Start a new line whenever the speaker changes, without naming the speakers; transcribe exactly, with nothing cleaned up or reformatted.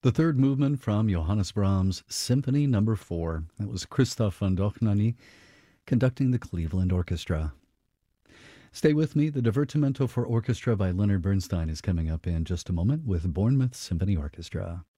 The third movement from Johannes Brahms' Symphony Number Four. That was Christoph von Dohnanyi conducting the Cleveland Orchestra. Stay with me. The Divertimento for Orchestra by Leonard Bernstein is coming up in just a moment with Bournemouth Symphony Orchestra.